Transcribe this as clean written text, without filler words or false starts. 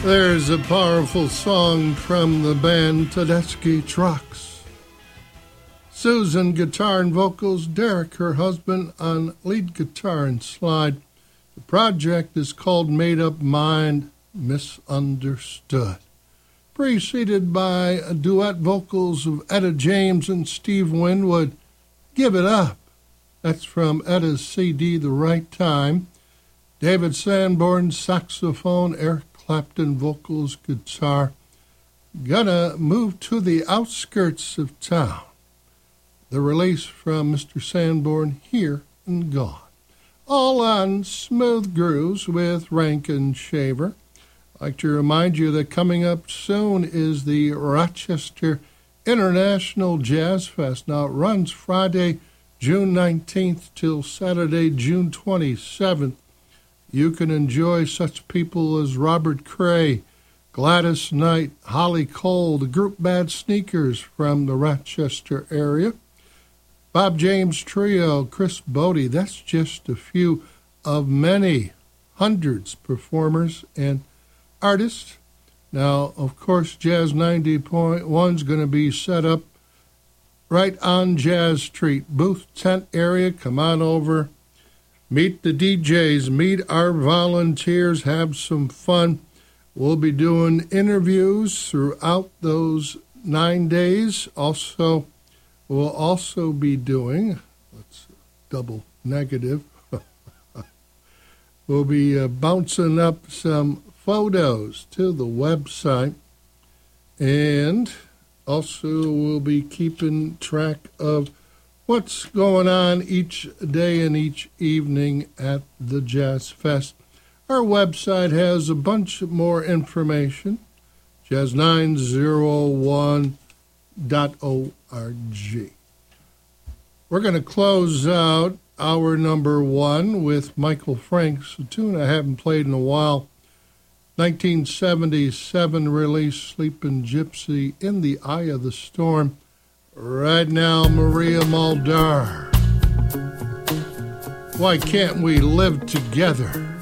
There's a powerful song from the band Tedeschi Trucks. Susan, guitar and vocals. Derek, her husband, on lead guitar and slide. The project is called Made Up Mind, Misunderstood. Preceded by duet vocals of Etta James and Steve Winwood. Give It Up. That's from Etta's CD, The Right Time. David Sanborn, saxophone. Eric Clapton, vocals, guitar. Gonna Move to the Outskirts of Town. The release from Mr. Sanborn, Here and Gone. All on Smooth Grooves with Rankin Shaver. I'd like to remind you that coming up soon is the Rochester International Jazz Fest. Now it runs Friday, June 19th till Saturday, June 27th. You can enjoy such people as Robert Cray, Gladys Knight, Holly Cole, the group Bad Sneakers from the Rochester area, Bob James Trio, Chris Bodie. That's just a few of many hundreds performers and artists. Now, of course, Jazz 90.1 is going to be set up right on Jazz Street, booth tent area. Come on over. Meet the DJs, meet our volunteers, have some fun. We'll be doing interviews throughout those 9 days. We'll also be doing, let's double negative, we'll be bouncing up some photos to the website. And also we'll be keeping track of what's going on each day and each evening at the Jazz Fest. Our website has a bunch more information, jazz901.org. We're going to close out hour number one with Michael Franks, a tune I haven't played in a while. 1977 release, Sleepin' Gypsy, In the Eye of the Storm. Right now, Maria Muldaur. Why can't we live together?